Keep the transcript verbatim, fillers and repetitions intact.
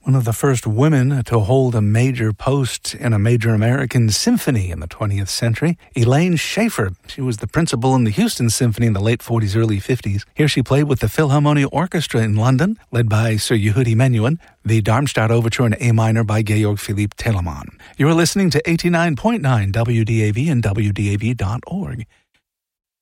One of the first women to hold a major post in a major American symphony in the twentieth century, Elaine Schaefer. She was the principal in the Houston Symphony in the late forties, early fifties. Here she played with the Philharmonia Orchestra in London, led by Sir Yehudi Menuhin, the Darmstadt Overture in A minor by Georg Philipp Telemann. You are listening to eighty-nine point nine W D A V and W D A V dot org.